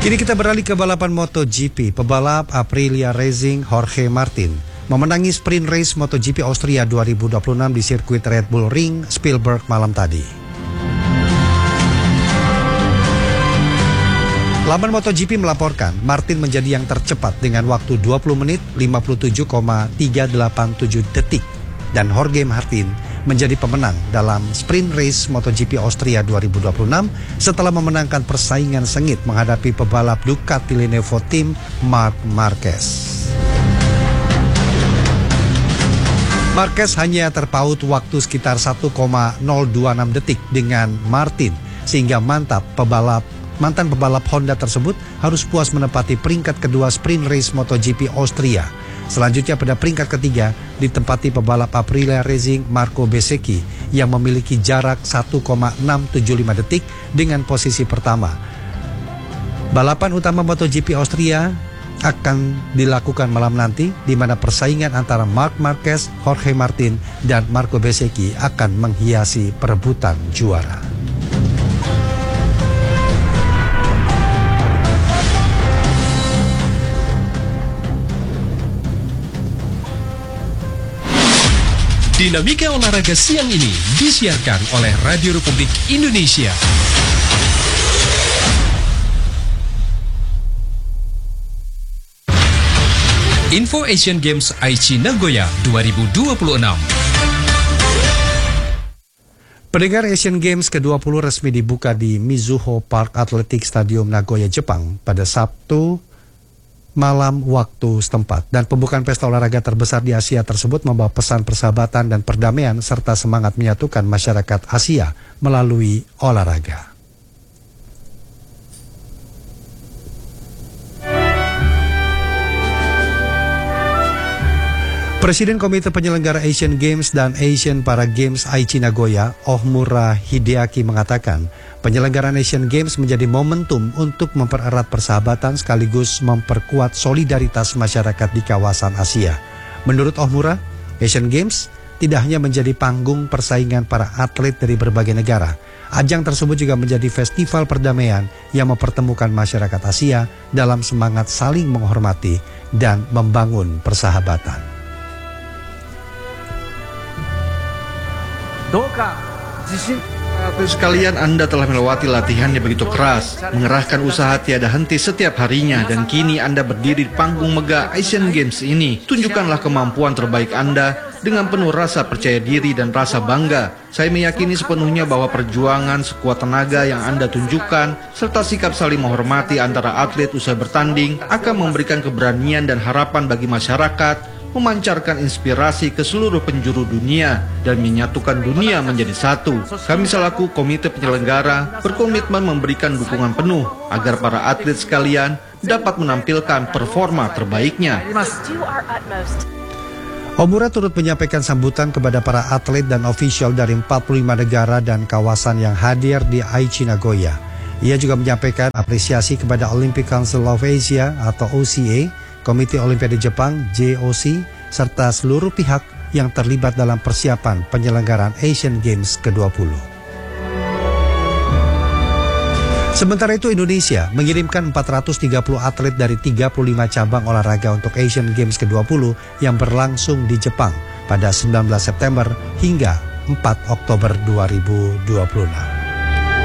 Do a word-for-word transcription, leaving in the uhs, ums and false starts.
Kini kita beralih ke balapan MotoGP. Pebalap Aprilia Racing Jorge Martin memenangi sprint race MotoGP Austria dua ribu dua puluh enam di sirkuit Red Bull Ring, Spielberg malam tadi. Laman MotoGP melaporkan Martin menjadi yang tercepat dengan waktu dua puluh menit lima puluh tujuh koma tiga delapan tujuh detik dan Jorge Martin menjadi pemenang dalam sprint race MotoGP Austria dua ribu dua puluh enam setelah memenangkan persaingan sengit menghadapi pebalap Ducati Lenovo Team Marc Marquez. Marquez hanya terpaut waktu sekitar satu koma nol dua enam detik dengan Martin, sehingga mantap pebalap mantan pebalap Honda tersebut harus puas menempati peringkat kedua sprint race MotoGP Austria. Selanjutnya pada peringkat ketiga ditempati pebalap Aprilia Racing Marco Bezzecchi yang memiliki jarak satu koma enam tujuh lima detik dengan posisi pertama. Balapan utama MotoGP Austria akan dilakukan malam nanti, di mana persaingan antara Marc Marquez, Jorge Martin, dan Marco Bezzecchi akan menghiasi perebutan juara. Dinamika olahraga siang ini disiarkan oleh Radio Republik Indonesia. Info Asian Games Aichi Nagoya dua ribu dua puluh enam. Pendengar, Asian Games ke dua puluh resmi dibuka di Mizuho Park Athletic Stadium Nagoya, Jepang pada Sabtu malam waktu setempat, dan pembukaan pesta olahraga terbesar di Asia tersebut membawa pesan persahabatan dan perdamaian serta semangat menyatukan masyarakat Asia melalui olahraga. Presiden Komite Penyelenggara Asian Games dan Asian Para Games Aichi Nagoya, Ohmura Hideaki, mengatakan penyelenggaraan Asian Games menjadi momentum untuk mempererat persahabatan sekaligus memperkuat solidaritas masyarakat di kawasan Asia. Menurut Ohmura, Asian Games tidak hanya menjadi panggung persaingan para atlet dari berbagai negara. Ajang tersebut juga menjadi festival perdamaian yang mempertemukan masyarakat Asia dalam semangat saling menghormati dan membangun persahabatan. Atlet sekalian, Anda telah melewati latihan yang begitu keras, mengerahkan usaha tiada henti setiap harinya, dan kini Anda berdiri di panggung megah Asian Games ini. Tunjukkanlah kemampuan terbaik Anda dengan penuh rasa percaya diri dan rasa bangga. Saya meyakini sepenuhnya bahwa perjuangan sekuat tenaga yang Anda tunjukkan, serta sikap saling menghormati antara atlet usai bertanding, akan memberikan keberanian dan harapan bagi masyarakat, memancarkan inspirasi ke seluruh penjuru dunia, dan menyatukan dunia menjadi satu. Kami selaku komite penyelenggara berkomitmen memberikan dukungan penuh agar para atlet sekalian dapat menampilkan performa terbaiknya. Ohmura turut menyampaikan sambutan kepada para atlet dan ofisial dari empat puluh lima negara dan kawasan yang hadir di Aichi Nagoya. Ia juga menyampaikan apresiasi kepada Olympic Council of Asia atau O C A, Komite Olimpiade Jepang J O C, serta seluruh pihak yang terlibat dalam persiapan penyelenggaraan Asian Games ke dua puluh. Sementara itu, Indonesia mengirimkan empat ratus tiga puluh atlet dari tiga puluh lima cabang olahraga untuk Asian Games ke dua puluh yang berlangsung di Jepang pada sembilan belas September hingga empat Oktober dua ribu dua puluh enam.